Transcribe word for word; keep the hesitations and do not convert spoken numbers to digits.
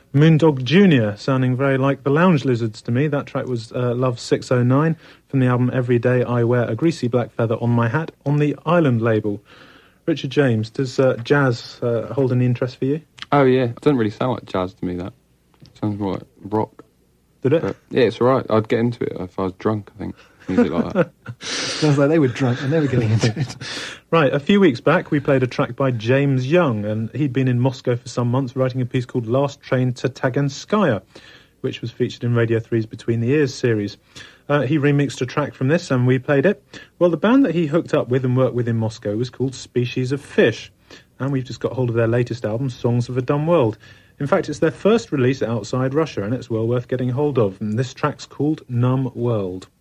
Moondog Junior, sounding very like the Lounge Lizards to me. That track was uh, Love six oh nine from the album Every Day I Wear a Greasy Black Feather on My Hat on the Island label. Richard James, does uh, jazz uh, hold any interest for you? Oh, yeah. It doesn't really sound like jazz to me, that. It sounds more like rock. Did it? But, yeah, it's all right. I'd get into it if I was drunk, I think. Music like that. Sounds like they were drunk and they were getting into it. Right, a few weeks back we played a track by James Young, and he'd been in Moscow for some months writing a piece called Last Train to Taganskaya, which was featured in Radio three's Between the Ears series. Uh, he remixed a track from this and we played it. Well, the band that he hooked up with and worked with in Moscow was called Species of Fish, and we've just got hold of their latest album, Songs of a Dumb World. In fact, it's their first release outside Russia, and it's well worth getting hold of. And this track's called Numb World.